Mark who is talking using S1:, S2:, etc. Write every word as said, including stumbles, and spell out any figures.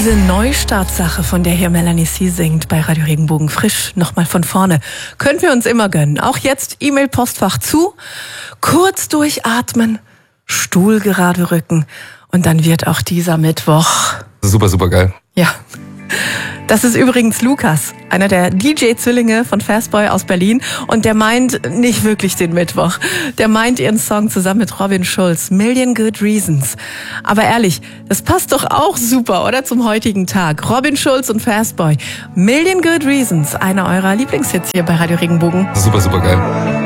S1: Diese Neustartsache, von der hier Melanie C. singt bei Radio Regenbogen, frisch, nochmal von vorne, können wir uns immer gönnen. Auch jetzt E-Mail-Postfach zu, kurz durchatmen, Stuhl gerade rücken und dann wird auch dieser Mittwoch...
S2: Super, super geil.
S1: Ja. Das ist übrigens Lukas, einer der D J-Zwillinge von Fastboy aus Berlin. Und der meint nicht wirklich den Mittwoch. Der meint ihren Song zusammen mit Robin Schulz, Million Good Reasons. Aber ehrlich, das passt doch auch super, oder? Zum heutigen Tag. Robin Schulz und Fastboy, Million Good Reasons, einer eurer Lieblingshits hier bei Radio Regenbogen.
S2: Super, super geil.